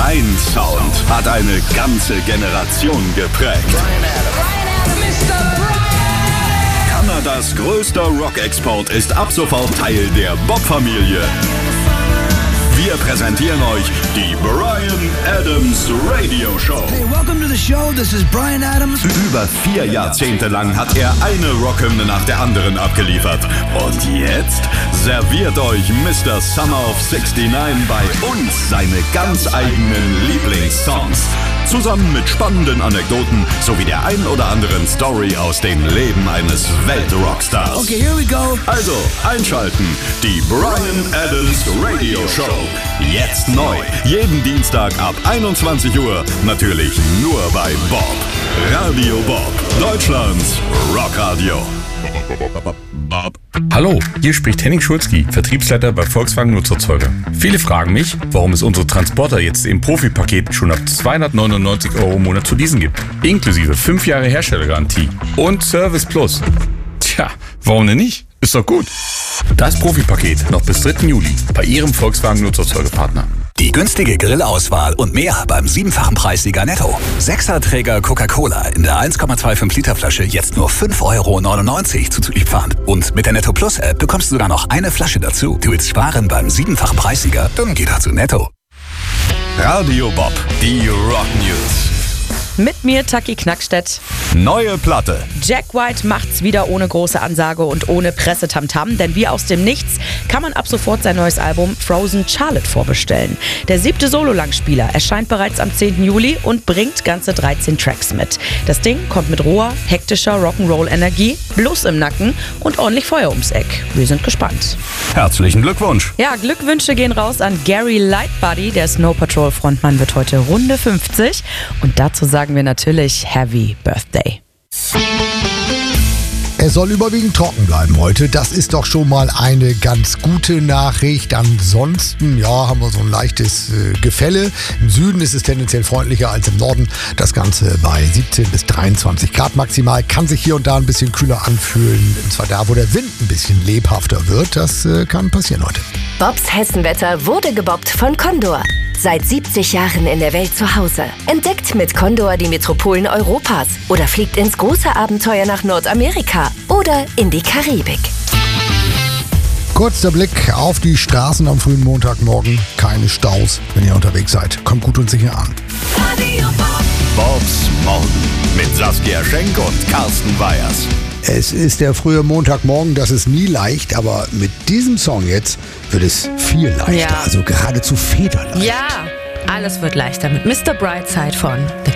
Ein Sound hat eine ganze Generation geprägt. Kanadas größter Rock-Export ist ab sofort Teil der Bob-Familie. Wir präsentieren euch die Bryan Adams Radio Show. Hey, welcome to the show. This is Bryan Adams. Über 4 Jahrzehnte lang hat er eine Rockhymne nach der anderen abgeliefert. Und jetzt serviert euch Mr. Summer of 69 bei uns seine ganz eigenen Lieblingssongs. Zusammen mit spannenden Anekdoten sowie der ein oder anderen Story aus dem Leben eines Weltrockstars. Okay, here we go. Also einschalten, die Bryan Adams Radio Show. Jetzt neu, jeden Dienstag ab 21 Uhr, natürlich nur bei Bob. Radio Bob, Deutschlands Rockradio. Hallo, hier spricht Henning Schulzki, Vertriebsleiter bei Volkswagen Nutzerzeuger. Viele fragen mich, warum es unsere Transporter jetzt im Profi-Paket schon ab 299 € im Monat zu leasen gibt. Inklusive 5 Jahre Herstellergarantie und Service Plus. Tja, warum denn nicht? Ist doch gut. Das Profi-Paket noch bis 3. Juli bei Ihrem Volkswagen Nutzerzeugerpartner. Die günstige Grillauswahl und mehr beim 7-fachen Preissieger Netto. 6er-Träger Coca-Cola in der 1,25 Liter Flasche jetzt nur 5,99 € zuzuliefernd. Und mit der Netto Plus App bekommst du sogar noch eine Flasche dazu. Du willst sparen beim 7-fachen Preissieger? Dann geh doch zu Netto. Radio Bob, die Rock News. Mit mir Taki Knackstedt. Neue Platte. Jack White macht's wieder ohne große Ansage und ohne Pressetamtam, denn wie aus dem Nichts kann man ab sofort sein neues Album Frozen Charlotte vorbestellen. Der 7. Solo-Langspieler erscheint bereits am 10. Juli und bringt ganze 13 Tracks mit. Das Ding kommt mit roher, hektischer Rock'n'Roll-Energie, Blues im Nacken und ordentlich Feuer ums Eck. Wir sind gespannt. Herzlichen Glückwunsch. Ja, Glückwünsche gehen raus an Gary Lightbody, der Snow Patrol Frontmann wird heute Runde 50 und dazu sagen wir natürlich Happy Birthday. Es soll überwiegend trocken bleiben heute. Das ist doch schon mal eine ganz gute Nachricht. Ansonsten, ja, haben wir so ein leichtes Gefälle. Im Süden ist es tendenziell freundlicher als im Norden. Das Ganze bei 17 bis 23 Grad maximal. Kann sich hier und da ein bisschen kühler anfühlen. Und zwar da, wo der Wind ein bisschen lebhafter wird. Das kann passieren heute. Bobs Hessenwetter wurde gebobbt von Condor. Seit 70 Jahren in der Welt zu Hause. Entdeckt mit Condor die Metropolen Europas oder fliegt ins große Abenteuer nach Nordamerika oder in die Karibik. Kurz der Blick auf die Straßen am frühen Montagmorgen. Keine Staus, wenn ihr unterwegs seid. Kommt gut und sicher an. Bobs Morgen mit Saskia Schenk und Carsten Weyers. Es ist der frühe Montagmorgen, das ist nie leicht, aber mit diesem Song jetzt wird es viel leichter, Ja. also geradezu federleicht. Ja, alles wird leichter mit Mr. Brightside von